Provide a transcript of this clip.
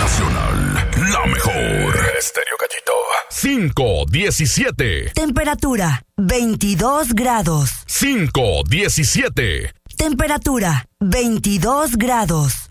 Nacional, la mejor. Estéreo Gallito. 5:17. Temperatura, 22 grados. 5:17. Temperatura, 22 grados.